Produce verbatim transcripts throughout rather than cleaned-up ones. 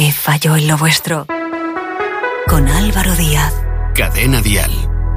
¿Qué falló en lo vuestro? Con Álvaro Díaz. Cadena Dial.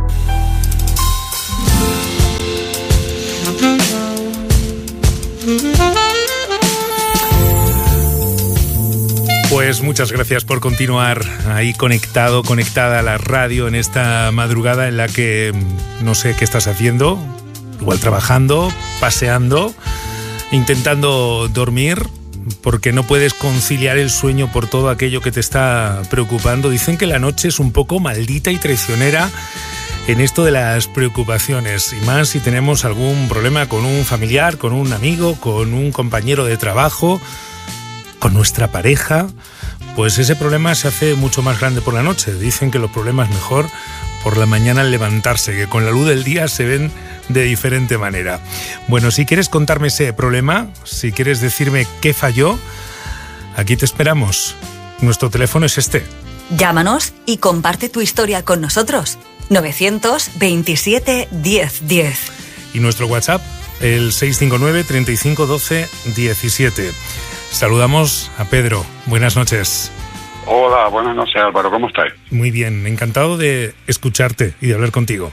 Pues muchas gracias por continuar ahí conectado, conectada a la radio en esta madrugada en la que no sé qué estás haciendo, igual trabajando, paseando, intentando dormir, porque no puedes conciliar el sueño por todo aquello que te está preocupando. Dicen que la noche es un poco maldita y traicionera en esto de las preocupaciones, y más si tenemos algún problema con un familiar, con un amigo, con un compañero de trabajo, con nuestra pareja, pues ese problema se hace mucho más grande por la noche. Dicen que los problemas mejor por la mañana al levantarse, que con la luz del día se ven de diferente manera. Bueno, si quieres contarme ese problema, si quieres decirme qué falló, aquí te esperamos. Nuestro teléfono es este. Llámanos y comparte tu historia con nosotros. novecientos veintisiete diez diez. Y nuestro WhatsApp, el seis cinco nueve, treinta y cinco, doce, diecisiete. Saludamos a Pedro. Buenas noches. Hola, buenas noches, Álvaro. ¿Cómo estás? Muy bien, encantado de escucharte y de hablar contigo.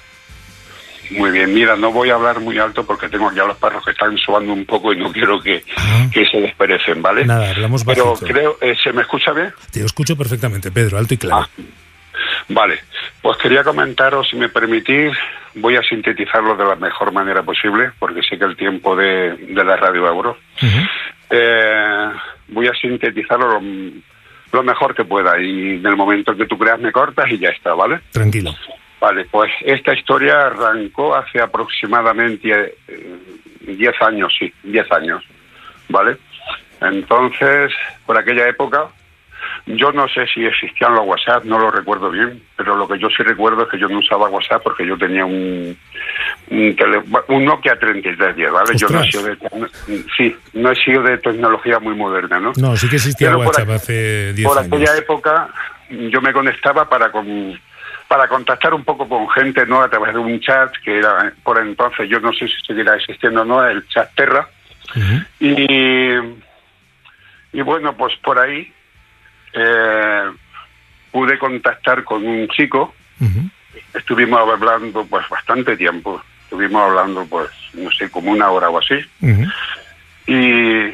Muy bien, mira, no voy a hablar muy alto porque tengo aquí a los perros que están sobando un poco y no quiero que, ah. que se desperecen, ¿vale? Nada, hablamos bajito. Pero creo, eh, ¿se me escucha bien? Te escucho perfectamente, Pedro, alto y claro. Ah. Vale, pues quería comentaros, si me permitís, voy a sintetizarlo de la mejor manera posible, porque sé que el tiempo de, de la radio Euro, uh-huh. eh, voy a sintetizarlo lo, lo mejor que pueda, y en el momento que tú creas me cortas y ya está, ¿vale? Tranquilo. Vale, pues esta historia arrancó hace aproximadamente diez años, sí, diez años, ¿vale? Entonces, por aquella época, yo no sé si existían los WhatsApp, no lo recuerdo bien, pero lo que yo sí recuerdo es que yo no usaba WhatsApp porque yo tenía un un, tele, un Nokia treinta y tres diez, ¿vale? Yo no he sido de, sí, no he sido de tecnología muy moderna, ¿no? No, sí que existía pero WhatsApp por, hace diez por años. Por aquella época yo me conectaba para con, para contactar un poco con gente, ¿no? A través de un chat que era, por entonces, yo no sé si seguirá existiendo o no, el chat Terra. Uh-huh. Y, y bueno, pues por ahí Eh, pude contactar con un chico. Uh-huh. Estuvimos hablando pues bastante tiempo, estuvimos hablando pues no sé, como una hora o así. Uh-huh. y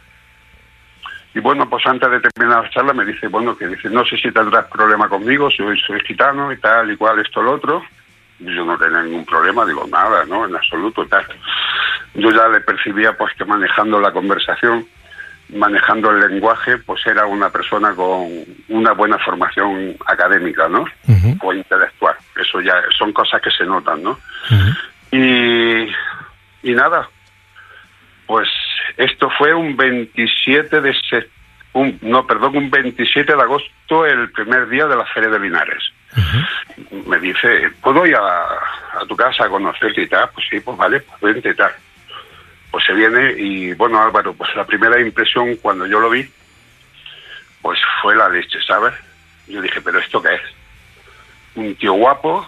y bueno, pues antes de terminar la charla me dice, bueno, que dice, no sé si tendrás problema conmigo, soy, soy gitano y tal, y cual, esto, lo otro. Y yo no tenía ningún problema, digo, nada, no, en absoluto, tal. Yo ya le percibía pues que manejando la conversación, manejando el lenguaje, pues era una persona con una buena formación académica, ¿no? Uh-huh. O intelectual. Eso ya son cosas que se notan, ¿no? Uh-huh. Y, y nada, pues esto fue un veintisiete de set, un, no, perdón, un veintisiete de agosto, el primer día de la Feria de Linares. Uh-huh. Me dice, ¿puedo ir a, a tu casa a conocerte y tal? Pues sí, pues vale, pues vente y tal. Pues se viene y, bueno, Álvaro, pues la primera impresión cuando yo lo vi, pues fue la leche, ¿sabes? Yo dije, ¿pero esto qué es? Un tío guapo,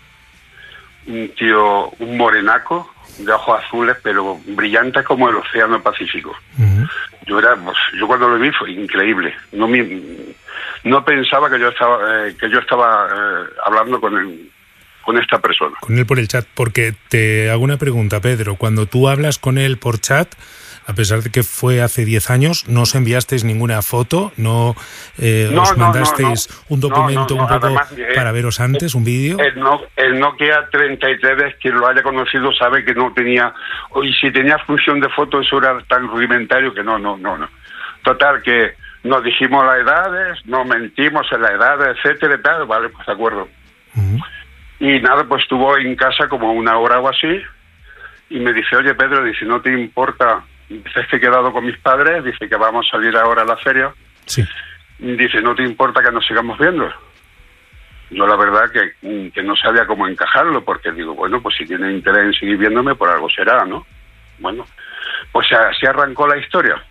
un tío, un morenaco, de ojos azules, pero brillantes como el océano Pacífico. Uh-huh. Yo era, pues, yo cuando lo vi fue increíble. No me, no pensaba que yo estaba, eh, que yo estaba eh, hablando con él, con esta persona. Con él por el chat, porque te hago una pregunta, Pedro. Cuando tú hablas con él por chat, a pesar de que fue hace diez años, ¿no os enviasteis ninguna foto? ¿No, eh, no os mandasteis no, no, un documento no, no, no. un poco Además, para eh, veros antes, un vídeo? El, no, el Nokia treinta y tres, quien lo haya conocido sabe que no tenía, y si tenía función de foto, eso era tan rudimentario que no, no, no, no. Total, que nos dijimos las edades, nos mentimos en las edades, etcétera, y tal, vale, pues de acuerdo. Uh-huh. Y nada, pues estuvo en casa como una hora o así, y me dice, oye Pedro, dice, ¿no te importa? Dices que he quedado con mis padres, dice que vamos a salir ahora a la feria. Sí. Dice, ¿no te importa que nos sigamos viendo? Yo la verdad que, que no sabía cómo encajarlo, porque digo, bueno, pues si tiene interés en seguir viéndome, por algo será, ¿no? Bueno, pues así arrancó la historia.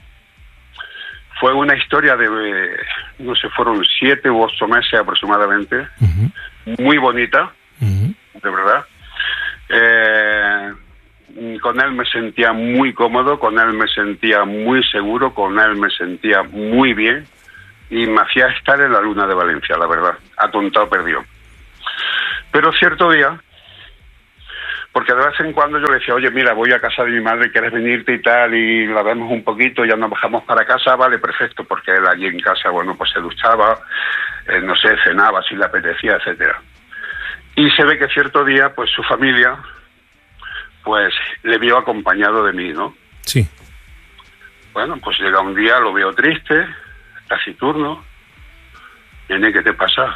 Fue una historia de, no sé, fueron siete u ocho meses aproximadamente, uh-huh. Muy bonita, uh-huh. De verdad. Eh, con él me sentía muy cómodo, con él me sentía muy seguro, con él me sentía muy bien, y me hacía estar en la luna de Valencia, la verdad, atontado perdido. Pero cierto día, porque de vez en cuando yo le decía, oye, mira, voy a casa de mi madre, ¿quieres venirte y tal? Y la vemos un poquito, ya nos bajamos para casa, vale, perfecto, porque él allí en casa, bueno, pues se duchaba, eh, no sé, cenaba si le apetecía, etcétera. Y se ve que cierto día, pues su familia, pues le vio acompañado de mí, ¿no? Sí. Bueno, pues llega un día, lo veo triste, taciturno. Nene, ¿qué te pasa?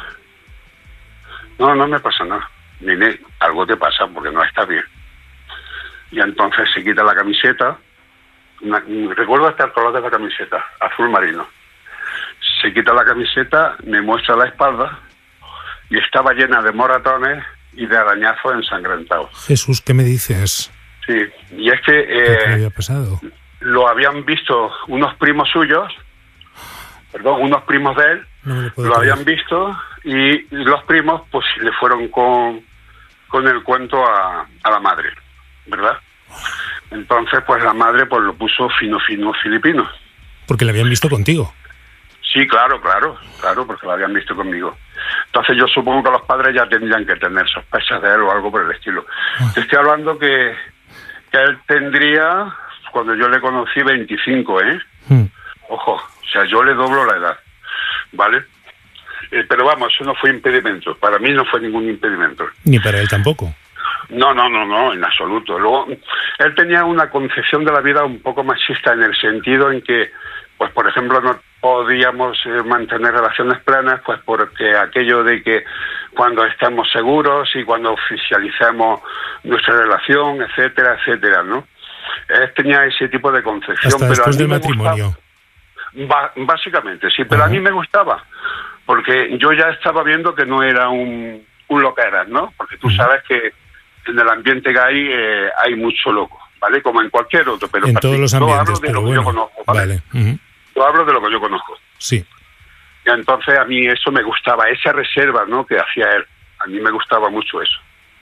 No, no me pasa nada. Nene, algo te pasa porque no está bien. Y entonces se quita la camiseta. Una, recuerdo hasta el color de la camiseta, azul marino. Se quita la camiseta, me muestra la espalda y estaba llena de moratones y de arañazos ensangrentados. Jesús, ¿qué me dices? Sí, y es que... Eh, ¿Qué había pasado? Lo habían visto unos primos suyos, perdón, unos primos de él, no lo, lo habían visto y los primos pues le fueron con, con el cuento a, a la madre, ¿verdad? Entonces pues la madre pues lo puso fino fino filipino. Porque lo habían visto contigo. Sí, claro, claro, claro, porque lo habían visto conmigo. Entonces yo supongo que los padres ya tendrían que tener sospechas de él o algo por el estilo. Ah. Te estoy hablando que, que él tendría... Cuando yo le conocí, veinticinco, ¿eh? Mm. Ojo, o sea, yo le doblo la edad, ¿vale? Eh, pero vamos, eso no fue impedimento. Para mí no fue ningún impedimento. Ni para él tampoco. No, no, no, no, en absoluto. Luego, él tenía una concepción de la vida un poco machista en el sentido en que, pues, por ejemplo, no podíamos eh, mantener relaciones plenas, pues porque aquello de que cuando estemos seguros y cuando oficialicemos nuestra relación, etcétera, etcétera, ¿no? Él tenía ese tipo de concepción. Hasta pero después a mí del matrimonio. Gustaba, básicamente, sí, pero uh-huh. a mí me gustaba, porque yo ya estaba viendo que no era un, un loqueras, ¿no? Porque tú uh-huh. sabes que en el ambiente gay eh, hay mucho loco, ¿vale? Como en cualquier otro, pero en todos los ambientes, yo hablo de pero lo que bueno, yo conozco, ¿vale? vale. Uh-huh. Yo hablo de lo que yo conozco. Sí. Y entonces a mí eso me gustaba, esa reserva, ¿no?, que hacía él. A mí me gustaba mucho eso.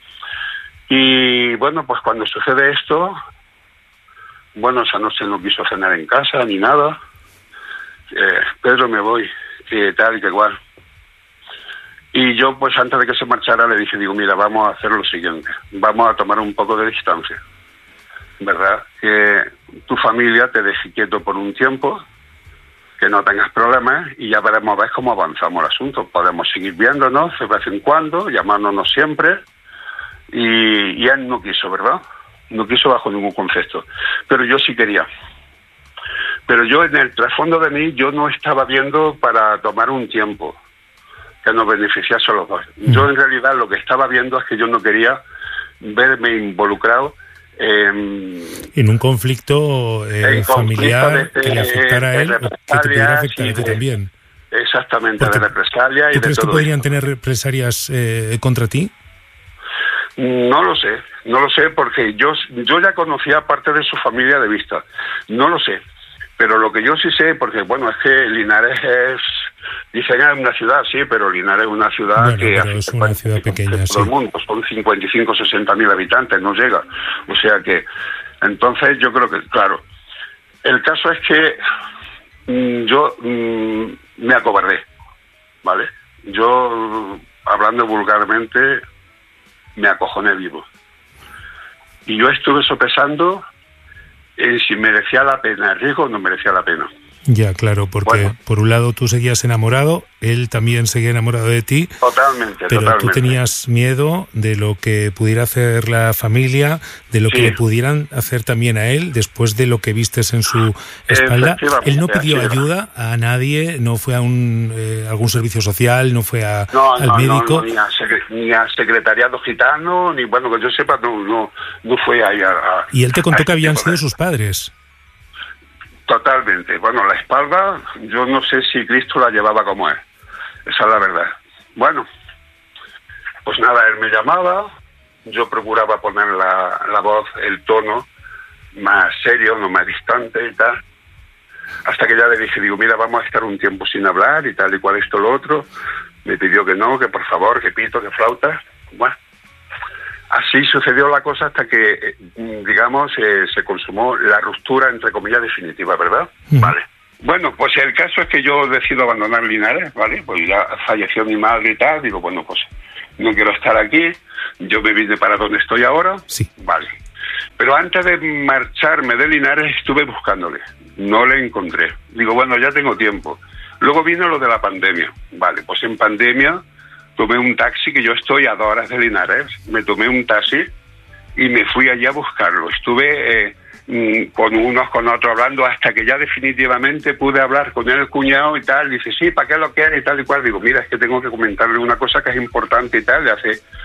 Y bueno, pues cuando sucede esto... Bueno, esa noche no quiso cenar en casa ni nada. Eh, Pedro, me voy, que tal y que igual. Y yo, pues antes de que se marchara, le dije, digo, mira, vamos a hacer lo siguiente. Vamos a tomar un poco de distancia, ¿verdad? Que tu familia te deje quieto por un tiempo, que no tengas problemas y ya veremos a ver cómo avanzamos el asunto. Podemos seguir viéndonos de vez en cuando, llamándonos siempre. Y, y él no quiso, ¿verdad? No quiso bajo ningún concepto, pero yo sí quería. Pero yo en el trasfondo de mí, yo no estaba viendo para tomar un tiempo que nos beneficiase a los dos. Mm. Yo en realidad lo que estaba viendo es que yo no quería verme involucrado en, en un conflicto eh, en familiar de, que le afectara a él o que te pudiera afectar a ti también. Exactamente, porque, de represalia y ¿tú de crees todo que podrían esto. tener represalias eh, contra ti? No lo sé, no lo sé porque yo yo ya conocía parte de su familia de vista, no lo sé, pero lo que yo sí sé, porque bueno, es que Linares es, dicen es una ciudad, sí, pero Linares es una ciudad bueno, que... Pero es una ciudad pequeña, todo sí. el mundo, son cincuenta y cinco, sesenta mil habitantes, no llega, o sea que, entonces yo creo que, claro, el caso es que mmm, yo mmm, me acobardé, ¿vale? Yo, hablando vulgarmente... me acojoné vivo. Y yo estuve sopesando en si merecía la pena el riesgo o no merecía la pena. Ya, claro, porque bueno, por un lado tú seguías enamorado, él también seguía enamorado de ti. Totalmente, pero totalmente. Tú tenías miedo de lo que pudiera hacer la familia, de lo sí. que le pudieran hacer también a él, después de lo que vistes en su espalda. Él no pidió ayuda a nadie, no fue a un eh, algún servicio social, no fue a, no, al no, médico. No, no, ni, a secre- ni a secretariado gitano, ni bueno, que yo sepa, no, no, no fue ahí a, a... Y él te contó a que habían sido de... sus padres. Totalmente. Bueno, la espalda, yo no sé si Cristo la llevaba como él. Esa es la verdad. Bueno, pues nada, él me llamaba, yo procuraba poner la, la voz, el tono más serio, no más distante y tal. Hasta que ya le dije, digo, mira, vamos a estar un tiempo sin hablar y tal y cual esto, lo otro. Me pidió que no, que por favor, que pito, que flauta. Bueno. Así sucedió la cosa hasta que, digamos, eh, se consumó la ruptura, entre comillas, definitiva, ¿verdad? Mm. Vale. Bueno, pues el caso es que yo decido abandonar Linares, ¿vale? Pues ya falleció mi madre y tal, digo, bueno, pues no quiero estar aquí, yo me vine para donde estoy ahora, sí. Vale. Pero antes de marcharme de Linares estuve buscándole, no le encontré. Digo, bueno, ya tengo tiempo. Luego vino lo de la pandemia, vale, pues en pandemia tomé un taxi, que yo estoy a dos horas de Linares, me tomé un taxi y me fui allá a buscarlo. Estuve... Eh, con unos, con otros, hablando hasta que ya definitivamente pude hablar con el cuñado y tal. Dice, sí, ¿para qué lo quieres? Y tal y cual. Digo, mira, es que tengo que comentarle una cosa que es importante y tal. Le hace